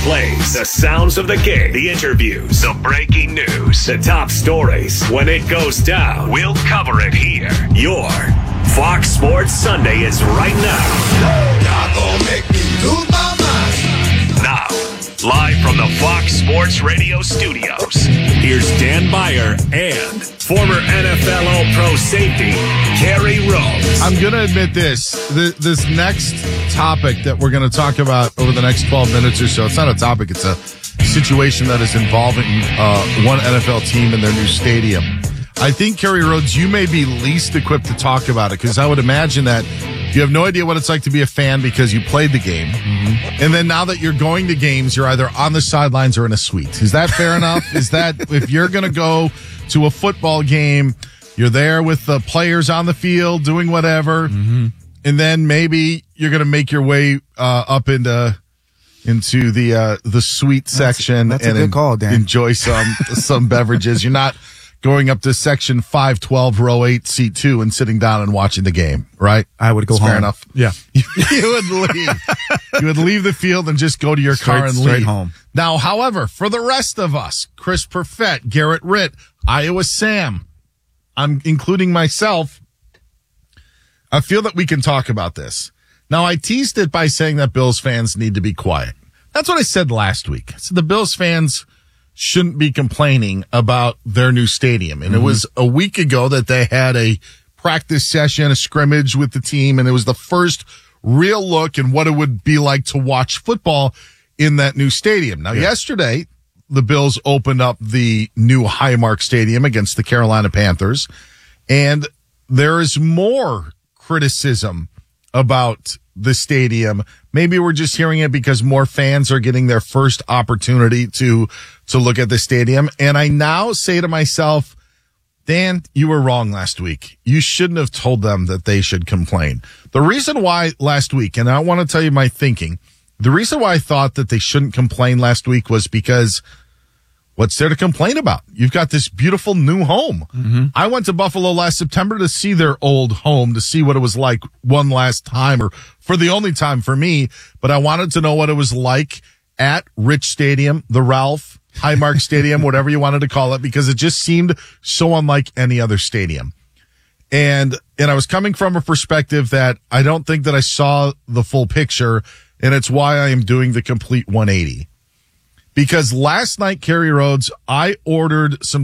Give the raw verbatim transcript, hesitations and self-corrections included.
plays, the sounds of the game, the interviews, the breaking news, the top stories. When it goes down, we'll cover it here. Your Fox Sports Sunday is right now. Y'all gonna make me lose my mind. Now, live from the Fox Sports Radio studios, here's Dan Beyer and former N F L All-Pro safety, Kerry Rhodes. I'm going to admit this. The, this next topic that we're going to talk about over the next twelve minutes or so, it's not a topic, it's a situation that is involving uh, one N F L team in their new stadium. I think, Kerry Rhodes, you may be least equipped to talk about it because I would imagine that you have no idea what it's like to be a fan because you played the game. Mm-hmm. And then now that you're going to games, you're either on the sidelines or in a suite. Is that fair enough? Is that if you're going to go to a football game, you're there with the players on the field doing whatever, mm-hmm. and then maybe you're going to make your way uh, up into into the uh, the suite that's, section that's and a good call, Dan. enjoy some some beverages. You're not going up to section five twelve, row eight, seat two, and sitting down and watching the game, right? I would go That's home. Fair enough. Yeah. You would leave. You would leave the field and just go to your Straight, car and straight leave. home. Now, however, for the rest of us, Chris Perfett, Garrett Ritt, Iowa Sam, I'm including myself, I feel that we can talk about this. Now, I teased it by saying that Bills fans need to be quiet. That's what I said last week. I said the Bills fans shouldn't be complaining about their new stadium. And mm-hmm. it was a week ago that they had a practice session, a scrimmage with the team, and it was the first real look in what it would be like to watch football in that new stadium. Now, yeah. yesterday, the Bills opened up the new Highmark Stadium against the Carolina Panthers, and there is more criticism about the stadium. Maybe we're just hearing it because more fans are getting their first opportunity to to look at the stadium. And I now say to myself, Dan, you were wrong last week. You shouldn't have told them that they should complain. The reason why last week, and I want to tell you my thinking, the reason why I thought that they shouldn't complain last week was because what's there to complain about? You've got this beautiful new home. Mm-hmm. I went to Buffalo last September to see their old home, to see what it was like one last time, or for the only time for me, but I wanted to know what it was like at Rich Stadium, the Ralph, Highmark Stadium, whatever you wanted to call it, because it just seemed so unlike any other stadium. And, and I was coming from a perspective that I don't think that I saw the full picture, and it's why I am doing the complete one eighty. Because last night, Kerry Rhodes, I ordered some